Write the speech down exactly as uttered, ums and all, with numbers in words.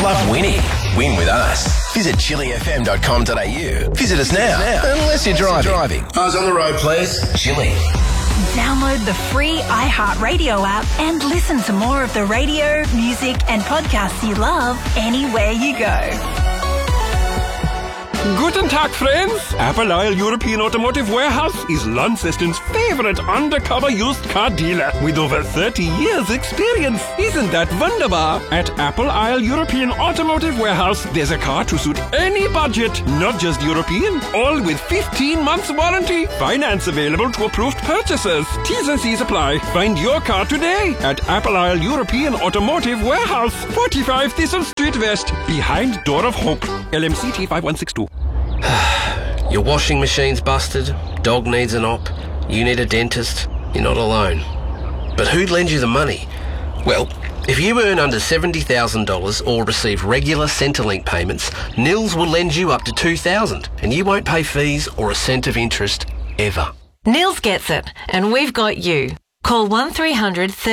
Love winning? Win with us. Visit chili f m dot com dot a u. Visit us now, unless you're driving. Eyes on the road, please. Chili. Download the free iHeartRadio app and listen to more of the radio, music and podcasts you love anywhere you go. Guten Tag, friends! Apple Isle European Automotive Warehouse is Launceston's favourite undercover used car dealer with over thirty years experience. Isn't that wunderbar? At Apple Isle European Automotive Warehouse, there's a car to suit any budget, not just European, all with fifteen months warranty. Finance available to approved purchasers. T's and C's apply. Find your car today at Apple Isle European Automotive Warehouse, forty-five Thistle Street West, behind Door of Hope. L M C T five one six two. Your washing machine's busted, dog needs an op, you need a dentist, you're not alone. But who'd lend you the money? Well, if you earn under seventy thousand dollars or receive regular Centrelink payments, Nils will lend you up to two thousand dollars and you won't pay fees or a cent of interest ever. Nils gets it, and we've got you. Call one three hundred